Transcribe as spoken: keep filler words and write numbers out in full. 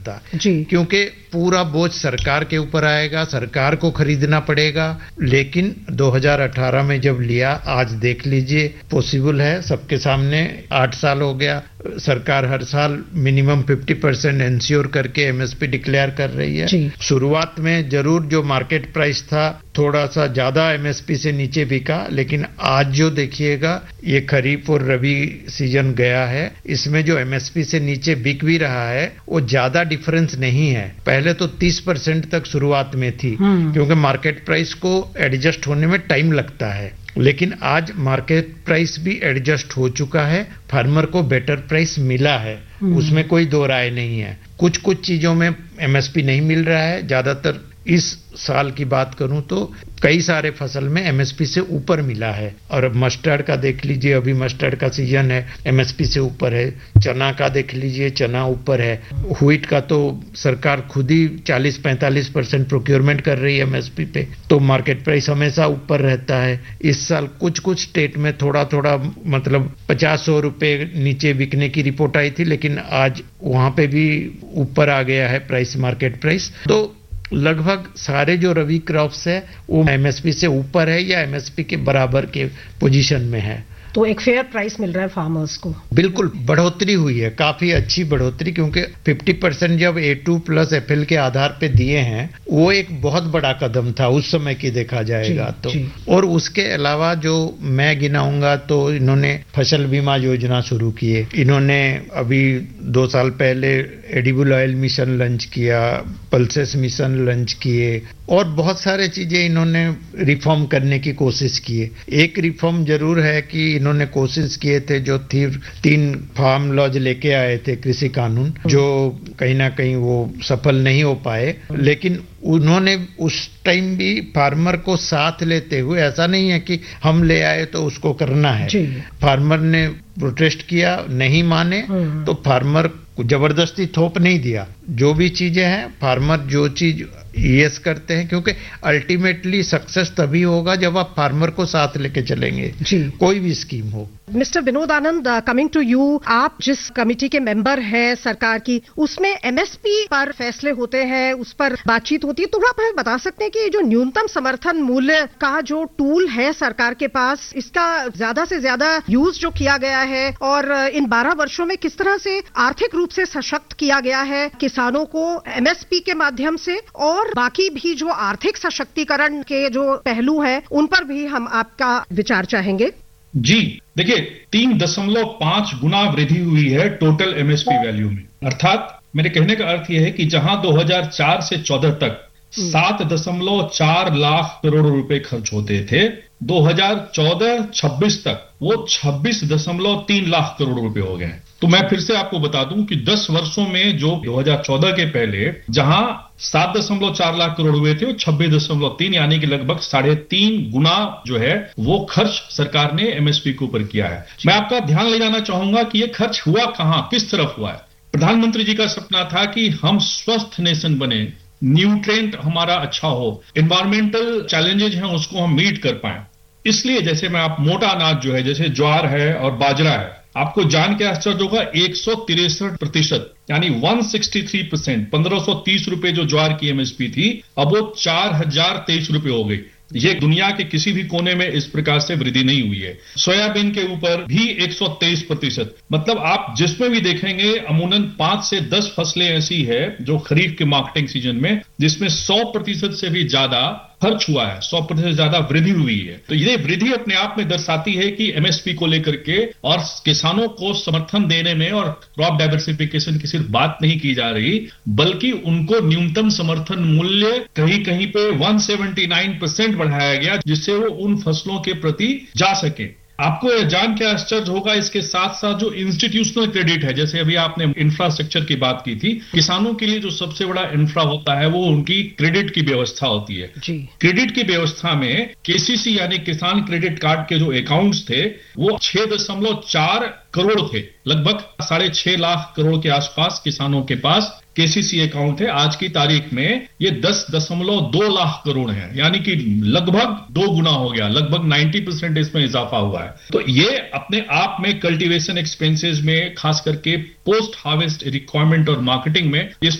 सकता क्योंकि पूरा बोझ सरकार के ऊपर आएगा, सरकार को खरीदना पड़ेगा। लेकिन दो हज़ार अठारह में जब लिया, आज देख लीजिए पॉसिबल है सबके सामने। आठ साल हो गया, सरकार हर साल मिनिमम पचास परसेंट इंश्योर करके एमएसपी डिक्लेयर कर रही है। शुरुआत में जरूर जो मार्केट प्राइस था थोड़ा सा ज्यादा एमएसपी से नीचे बिका, लेकिन आज जो देखिएगा ये खरीफ और रबी सीजन गया है, इसमें जो एमएसपी से नीचे बिक भी रहा है वो ज्यादा डिफरेंस नहीं है। पहले तो तीस परसेंट तक शुरुआत में थी क्योंकि मार्केट प्राइस को एडजस्ट होने में टाइम लगता है, लेकिन आज मार्केट प्राइस भी एडजस्ट हो चुका है। फार्मर को बेटर प्राइस मिला है, उसमें कोई दो राय नहीं है। कुछ कुछ चीजों में एमएसपी नहीं मिल रहा है। ज्यादातर इस साल की बात करूं तो कई सारे फसल में एमएसपी से ऊपर मिला है। और मस्टर्ड का देख लीजिए, अभी मस्टर्ड का सीजन है, एमएसपी से ऊपर है। चना का देख लीजिए, चना ऊपर है। व्हीट का तो सरकार खुद ही चालीस पैंतालीस परसेंट प्रोक्योरमेंट कर रही है एमएसपी पे, तो मार्केट प्राइस हमेशा ऊपर रहता है। इस साल कुछ कुछ स्टेट में थोड़ा थोड़ा मतलब पचास सौ रुपए नीचे बिकने की रिपोर्ट आई थी, लेकिन आज वहां पे भी ऊपर आ गया है प्राइस, मार्केट प्राइस। तो लगभग सारे जो रबी क्रॉप्स है वो एमएसपी से ऊपर है या एमएसपी के बराबर के पोजीशन में है। तो एक फेयर प्राइस मिल रहा है फार्मर्स को। बिल्कुल बढ़ोतरी हुई है, काफी अच्छी बढ़ोतरी, क्योंकि पचास परसेंट जब ए टू प्लस एफएल के आधार पे दिए हैं वो एक बहुत बड़ा कदम था उस समय की देखा जाएगा जी, तो जी। और उसके अलावा जो मैं गिनाऊंगा तो इन्होंने फसल बीमा योजना शुरू की है। इन्होंने अभी दो साल पहले एडिबल ऑयल मिशन लॉन्च किया, पल्सेस मिशन लॉन्च किए और बहुत सारे चीजें इन्होंने रिफॉर्म करने की कोशिश की है। एक रिफॉर्म जरूर है कि इन्होंने कोशिश किए थे, जो थी तीन फार्म लॉज लेके आए थे कृषि कानून, जो कहीं ना कहीं वो सफल नहीं हो पाए। लेकिन उन्होंने उस टाइम भी फार्मर को साथ लेते हुए, ऐसा नहीं है कि हम ले आए तो उसको करना है। फार्मर ने प्रोटेस्ट किया, नहीं माने तो फार्मर को जबरदस्ती थोप नहीं दिया। जो भी चीजें हैं फार्मर जो चीज यस करते हैं, क्योंकि अल्टीमेटली सक्सेस तभी होगा जब आप फार्मर को साथ लेके चलेंगे जी। कोई भी स्कीम हो। Mister Vinod Anand, coming to you, आप जिस कमेटी के मेंबर हैं सरकार की, उसमें एमएसपी पर फैसले होते हैं, उस पर बातचीत होती है। तो आप हमें बता सकते हैं कि जो न्यूनतम समर्थन मूल्य का जो टूल है सरकार के पास, इसका ज्यादा से ज्यादा यूज जो किया गया है और इन बारह वर्षों में किस तरह से आर्थिक रूप से सशक्त किया गया है किसानों को एमएसपी के माध्यम से, और बाकी भी जो आर्थिक सशक्तिकरण के जो पहलू हैं उन पर भी हम आपका विचार चाहेंगे। जी देखिए, तीन दशमलव पांच गुना वृद्धि हुई है टोटल एमएसपी वैल्यू में। अर्थात मेरे कहने का अर्थ यह है कि जहां दो हज़ार चार से चौदह तक सात दशमलव चार लाख करोड़ रुपए खर्च होते थे, दो हज़ार चौदह छब्बीस तक वो छब्बीस दशमलव तीन लाख करोड़ रुपए हो गए। तो मैं फिर से आपको बता दूं कि दस वर्षों में जो दो हज़ार चौदह के पहले जहां सात दशमलव चार लाख करोड़ हुए थे, वो छब्बीस दशमलव तीन यानी कि लगभग साढ़े तीन गुना जो है वो खर्च सरकार ने एमएसपी के ऊपर किया है। मैं आपका ध्यान ले जाना चाहूंगा कि ये खर्च हुआ कहां, किस तरफ हुआ है। प्रधानमंत्री जी का सपना था कि हम स्वस्थ नेशन बने, न्यूट्रिएंट हमारा अच्छा हो, एनवायरमेंटल चैलेंजेज हैं उसको हम मीट कर पाए। इसलिए जैसे मैं आप मोटा अनाज जो है, जैसे ज्वार है और बाजरा है, आपको जान के आश्चर्य होगा एक सौ तिरसठ प्रतिशत यानी एक सौ तिरसठ परसेंट पंद्रह सौ तीस रुपए जो ज्वार की एमएसपी थी, अब वो चार हजार तेईस रुपए हो गई। ये दुनिया के किसी भी कोने में इस प्रकार से वृद्धि नहीं हुई है। सोयाबीन के ऊपर भी एक सौ तेईस प्रतिशत, मतलब आप जिसमें भी देखेंगे अमूमन पांच से दस फसलें ऐसी है जो खरीफ के मार्केटिंग सीजन में जिसमें सौ प्रतिशत से भी ज्यादा खर्च हुआ है, सौ प्रतिशत ज्यादा वृद्धि हुई है। तो ये वृद्धि अपने आप में दर्शाती है कि एमएसपी को लेकर के और किसानों को समर्थन देने में और क्रॉप डाइवर्सिफिकेशन की सिर्फ बात नहीं की जा रही, बल्कि उनको न्यूनतम समर्थन मूल्य कहीं कहीं पे एक सौ उन्यासी परसेंट बढ़ाया गया, जिससे वो उन फसलों के प्रति जा सके। आपको यह जान के आश्चर्य होगा, इसके साथ साथ जो इंस्टीट्यूशनल क्रेडिट है, जैसे अभी आपने इंफ्रास्ट्रक्चर की बात की थी, किसानों के लिए जो सबसे बड़ा इंफ्रा होता है वो उनकी क्रेडिट की व्यवस्था होती है जी। क्रेडिट की व्यवस्था में केसीसी यानी किसान क्रेडिट कार्ड के जो अकाउंट्स थे वो छह दशमलव चार करोड़ थे, लगभग साढ़े छह लाख करोड़ के आसपास किसानों के पास केसीसी अकाउंट है। आज की तारीख में ये दस दशमलव दो लाख करोड़ है, यानी कि लगभग दो गुना हो गया, लगभग नब्बे परसेंट इसमें इजाफा हुआ है। तो ये अपने आप में कल्टीवेशन एक्सपेंसेस में, खास करके पोस्ट हार्वेस्ट रिक्वायरमेंट और मार्केटिंग में, ये